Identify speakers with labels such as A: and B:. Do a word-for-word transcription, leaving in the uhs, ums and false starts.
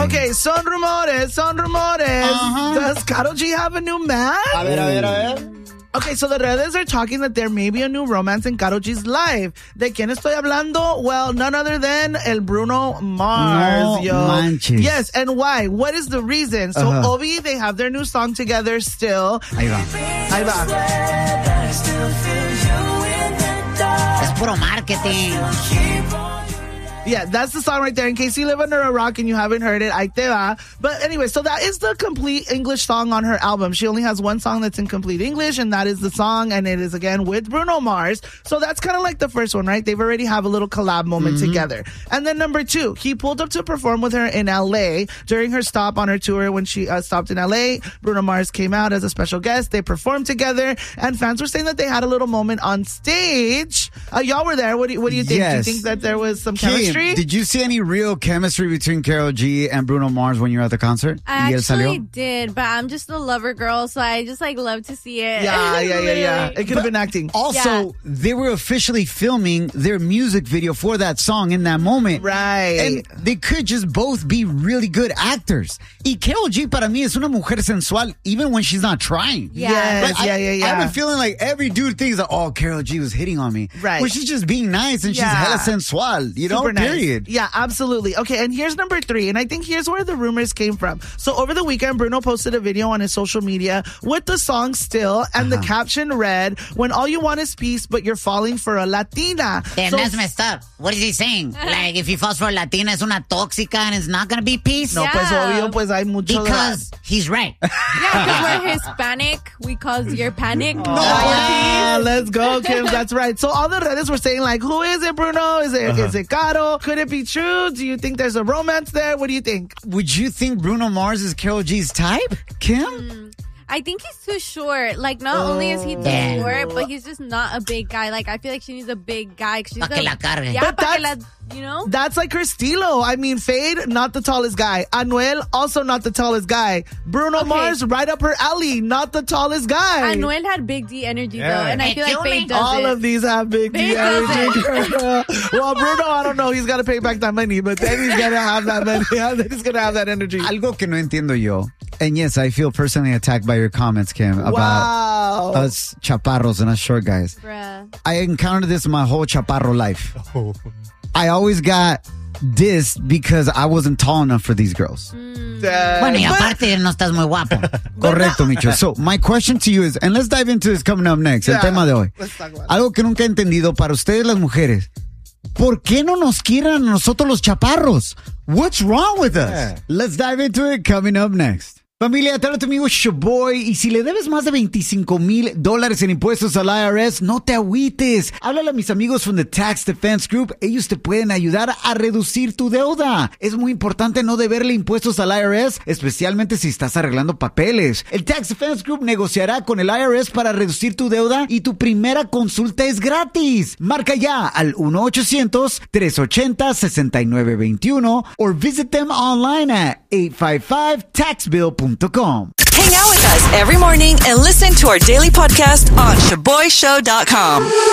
A: Okay, son rumores, son rumores. Uh-huh. Does Karol G have a new man?
B: A ver, a ver, a ver.
A: Okay, so the redes are talking that there may be a new romance in Karol G's life. ¿De quién estoy hablando? Well, none other than el Bruno Mars,
C: no
A: yo.
C: manches.
A: Yes, and why? What is the reason? So,
C: uh-huh.
A: Obi, they have their new song together still.
C: Ahí va.
A: Ahí va.
B: Es puro marketing.
A: Yeah, that's the song right there. In case you live under a rock and you haven't heard it, ahí te va. But anyway, so that is the complete English song on her album. She only has one song that's in complete English, and that is the song, and it is again with Bruno Mars. So that's kind of like the first one, right? They've already have a little collab moment mm-hmm. together. And then number two, he pulled up to perform with her in L A during her stop on her tour. When she uh, stopped in L A, Bruno Mars came out as a special guest. They performed together, and fans were saying that they had a little moment on stage. Uh, y'all were there. What do you, what do you think?
C: Yes.
A: Do you think that there was some
C: Kim,
A: chemistry?
C: Did you see any real chemistry between Karol G and Bruno Mars when you were at the concert?
D: I actually did, but I'm just a lover girl, so I just like love to see it.
A: Yeah, yeah, yeah, yeah. It could have been acting.
C: Also,
D: yeah.
C: they were officially filming their music video for that song in that moment.
A: Right.
C: And they could just both be really good actors. Y Karol G para mí es una mujer sensual even when she's not trying.
D: Yeah.
A: Yes,
C: like,
A: yeah,
C: I,
A: yeah, yeah.
C: I've been feeling like every dude thinks that, oh, Karol G was hitting on me.
A: Right.
C: When she's just being nice and
A: yeah.
C: she's hella sensual. You
A: Super
C: know,
A: nice.
C: period.
A: Yeah, absolutely. Okay, and here's number three, and I think here's where the rumors came from. So over the weekend, Bruno posted a video on his social media with the song Still, and uh-huh. the caption read, when all you want is peace, but you're falling for a Latina.
B: Damn,
A: so,
B: that's messed up. What is he saying? Like, if he falls for a Latina, es una tóxica and it's not going to be peace?
A: No,
D: yeah.
A: pues obvio, pues hay mucho
B: Because he's right.
D: Yeah, because we're Hispanic. We cause your panic.
A: No, yeah, let's go, Kim. That's right. So all the reddits were saying, like, who is it, Bruno? Is it, uh-huh. is it Karol? Could it be true? Do you think there's a romance there? What do you think?
C: Would you think Bruno Mars is Karol G's type, Kim?
D: Mm. I think he's too short. Like, not
A: oh,
D: only is he too
B: damn.
D: short, but he's just not a big guy. Like, I feel like she needs a big guy. She's
B: Pa' que
D: a,
B: la cargue.
D: Yeah,
A: But
D: pa' que la,
A: that's-
D: you know?
A: That's like her estilo. I mean, Fade, not the tallest guy. Anuel, also not the tallest guy. Bruno
D: Okay.
A: Mars, right up her alley, not the tallest guy.
D: Anuel had big D energy,
C: Yeah.
D: though. And I feel like
B: Excuse
D: Fade
B: me?
D: does
A: All
D: it.
A: of these have big D
D: Fade does
A: energy. girl. Well, Bruno, I don't know. He's got to pay back that money, but then he's going to have that money. Then he's going to have that energy.
C: Algo que no entiendo yo. And yes, I feel personally attacked by your comments, Kim, about
A: Wow.
C: us chaparros and us short guys.
D: Bruh.
C: I encountered this in my whole chaparro life. I always got dissed because I wasn't tall enough for these girls.
D: Mm.
B: Bueno, y aparte no estás muy guapo.
C: Correcto, Micho. So, my question to you is, and let's dive into this coming up next,
A: Yeah.
C: el tema de hoy.
A: Let's talk about it.
C: Algo que nunca he entendido para ustedes las mujeres. ¿Por qué no nos quieren a nosotros los chaparros? What's wrong with us?
A: Yeah.
C: Let's dive into it coming up next. Familia, te habla tu amigo Shoboy, y si le debes más de veinticinco mil dólares en impuestos al I R S, no te agüites. Háblale a mis amigos from the Tax Defense Group. Ellos te pueden ayudar a reducir tu deuda. Es muy importante no deberle impuestos al I R S, especialmente si estás arreglando papeles. El Tax Defense Group negociará con el I R S para reducir tu deuda y tu primera consulta es gratis. Marca ya al uno ochocientos, tres ochenta, sesenta y nueve veintiuno or visit them online at eight five five tax bill dot com.
E: Hang out with us every morning and listen to our daily podcast on shaboy show dot com.